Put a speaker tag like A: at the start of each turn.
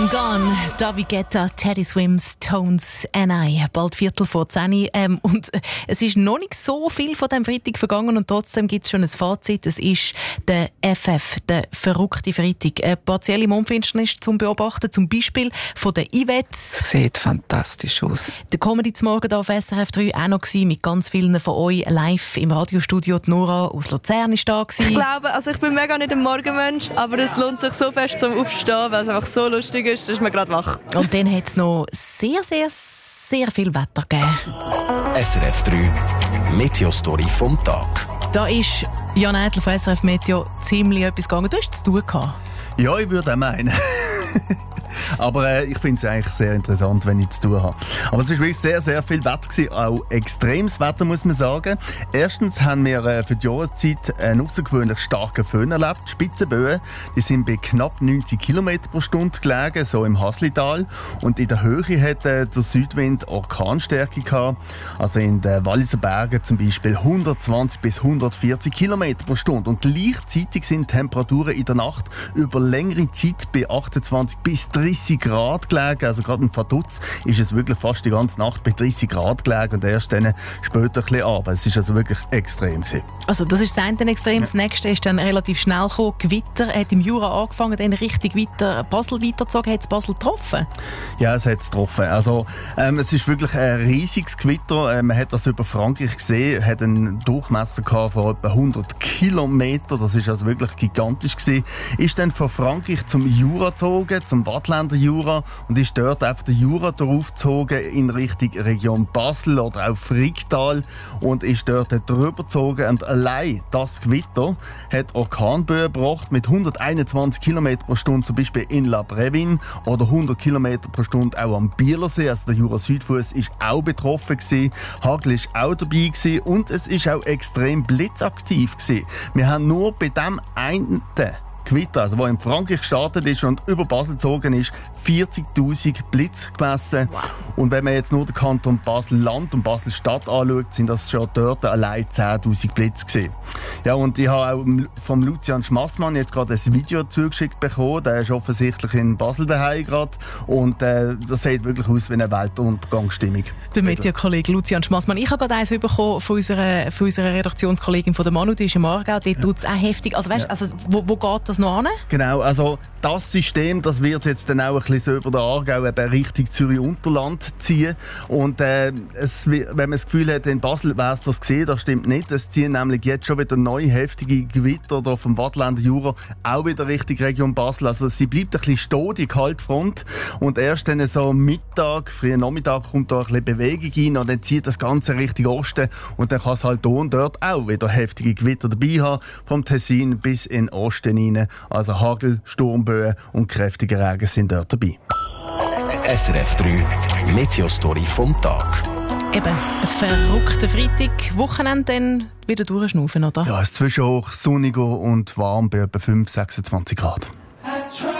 A: I'm Gone, David Guetta, Teddy Swims, Tones and I. Bald 9:45. Und es ist noch nicht so viel von diesem Freitag vergangen und trotzdem gibt es schon ein Fazit. Es ist der FF, der verrückte Freitag. Eine partielle Mondfinsternis zum Beobachten, zum Beispiel von der Yvette.
B: Sieht fantastisch aus.
A: Der Comedy zum Morgen hier auf SRF 3 auch noch gewesen, mit ganz vielen von euch live im Radiostudio. Die Nora aus Luzern war da gewesen.
C: Ich glaube, ich bin mega nicht ein Morgenmensch, aber es lohnt sich so fest zum Aufstehen, weil es einfach so lustig ist, dass man gerade wach.
A: Und dann hat es noch sehr viel Wetter gegeben.
D: SRF 3 Meteo-Story vom Tag.
A: Da ist Jan Eitler von SRF Meteo ziemlich etwas gegangen. Du hast es zu tun gehabt.
E: Ja, ich würde auch meinen. Aber ich finde es eigentlich sehr interessant, wenn ich zu tun habe. Aber es war wirklich sehr viel Wetter gewesen, auch extremes Wetter, muss man sagen. Erstens haben wir für die Jahreszeit einen außergewöhnlich starken Föhn erlebt. Spitzenböen, die sind bei knapp 90 km pro Stunde gelegen, so im Haslital. Und in der Höhe hat der Südwind Orkanstärke gehabt. Also in den Walliser Bergen zum Beispiel 120 bis 140 km pro Stunde. Und gleichzeitig sind Temperaturen in der Nacht über längere Zeit bei 28 bis 30 Grad gelegen. Also gerade in Vaduz ist es wirklich fast die ganze Nacht bei 30 Grad gelegen und erst dann später ein bisschen runter. Es ist also wirklich extrem gewesen.
A: Also das ist das eine Extrem. Das nächste ist dann relativ schnell gekommen. Gewitter hat im Jura angefangen, dann richtig weiter Basel weitergezogen. Hat es Basel getroffen?
E: Ja, es hat es getroffen. Also es ist wirklich ein riesiges Gewitter. Man hat das über Frankreich gesehen. Hat einen Durchmesser gehabt von etwa 100 Kilometer. Das ist also wirklich gigantisch gewesen. Ist dann von Frankreich zum Jura gezogen, zum Waadtländer Jura, und ist dort einfach den Jura draufgezogen in Richtung Region Basel oder auch Fricktal und ist dort drüber gezogen. Und allein das Gewitter hat Orkanböen gebracht mit 121 km pro Stunde, zum Beispiel in La Brevin, oder 100 km pro Stunde auch am Bielersee. Also der Jura-Südfuss ist auch betroffen gewesen. Hagel ist auch dabei gewesen und es ist auch extrem blitzaktiv gewesen. Wir haben nur bei dem einen Gewitter, also wo in Frankreich gestartet ist und über Basel gezogen ist, 40'000 Blitz gemessen. Wow. Und wenn man jetzt nur den Kanton Basel-Land und Basel-Stadt anschaut, sind das schon dort allein 10'000 Blitz gewesen. Ja, und ich habe auch vom Lucian Schmassmann jetzt gerade ein Video zugeschickt bekommen. Der ist offensichtlich in Basel daheim gerade und das sieht wirklich aus wie eine Weltuntergangsstimmung.
A: Der Media-Kollege Lucian Schmassmann. Ich habe gerade eins bekommen von unserer Redaktionskollegin von der Manu, die ist im Aargau. Dort tut es auch heftig. Also weißt, also, wo geht das noch hin?
E: Genau, also das System, das wird jetzt dann auch ein bisschen so über den Aargau eben Richtung Zürich-Unterland ziehen. Und wenn man das Gefühl hat, in Basel wäre es das gesehen, das stimmt nicht. Es ziehen nämlich jetzt schon wieder neue heftige Gewitter da vom Waadtländer Jura auch wieder Richtung Region Basel. Also sie bleibt ein bisschen stehen, die Kaltfront. Und erst dann so Mittag, frühen Nachmittag kommt da ein bisschen Bewegung rein und dann zieht das Ganze Richtung Osten. Und dann kann es halt hier und dort auch wieder heftige Gewitter dabei haben, vom Tessin bis in den Osten rein. Also Hagel, Sturmböen und kräftige Regen sind dort dabei.
D: SRF 3 Meteo-Story vom Tag.
A: Eben, ein verrückter Freitag. Wochenende dann wieder durchschnaufen, oder?
E: Ja, es ist zwischenhoch, sonniger und warm bei etwa 5-26 Grad.